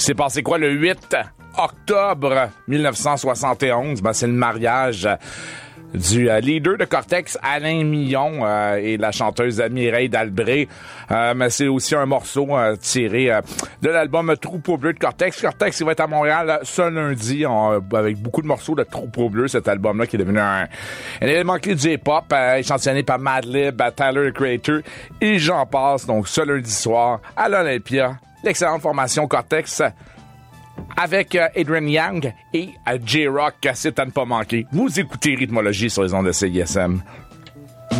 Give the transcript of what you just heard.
C'est passé quoi le 8 octobre 1971? Ben, c'est le mariage du leader de Cortex, Alain Millon, et la chanteuse Mireille Dalbré. Mais c'est aussi un morceau tiré de l'album Troupeau bleu de Cortex. Cortex, il va être à Montréal ce lundi, avec beaucoup de morceaux de Troupeau bleu, cet album-là qui est devenu un élément clé du hip-hop, échantillonné par Madlib, Tyler, the Creator, et j'en passe. Donc, ce lundi soir, à l'Olympia, l'excellente formation Cortex, avec Adrian Young et J-Rock, c'est à ne pas manquer. Vous écoutez Rythmologie sur les ondes de CISM.